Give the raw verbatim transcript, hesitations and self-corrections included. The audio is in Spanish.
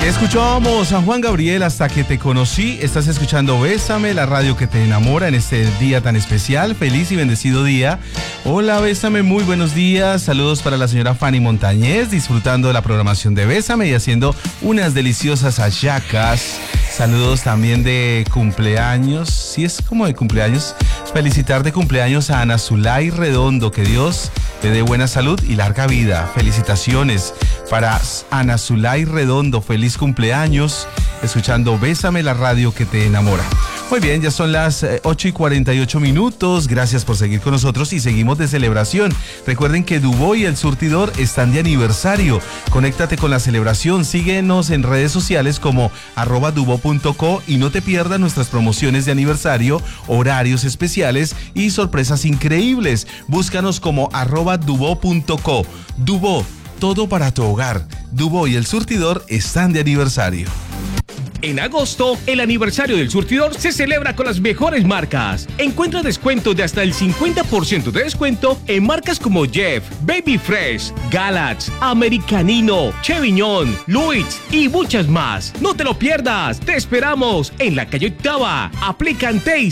Escuchábamos a Juan Gabriel, Hasta que te conocí. Estás escuchando Bésame, la radio que te enamora en este día tan especial. Feliz y bendecido día. Hola, Bésame, muy buenos días. Saludos para la señora Fanny Montañez, disfrutando de la programación de Bésame y haciendo unas deliciosas hallacas. Saludos también de cumpleaños. Sí, es como de cumpleaños. Felicitar de cumpleaños a Ana Zulay Redondo. Que Dios le dé buena salud y larga vida. Felicitaciones para Ana Zulay Redondo. Feliz cumpleaños. Escuchando Bésame, la radio que te enamora. Muy bien, ya son las ocho y cuarenta y ocho minutos. Gracias por seguir con nosotros y seguimos de celebración. Recuerden que Dubó y El Surtidor están de aniversario. Conéctate con la celebración. Síguenos en redes sociales como arroba dubó punto co y no te pierdas nuestras promociones de aniversario, horarios especiales y sorpresas increíbles. Búscanos como arroba dubó punto co. Dubó, todo para tu hogar. Dubó y El Surtidor están de aniversario. En agosto, el aniversario del Surtidor se celebra con las mejores marcas. Encuentra descuentos de hasta el cincuenta por ciento de descuento en marcas como Jeff, Baby Fresh, Galax, Americanino, Cheviñón, Louis y muchas más. No te lo pierdas, te esperamos en la calle Octava. Aplican T I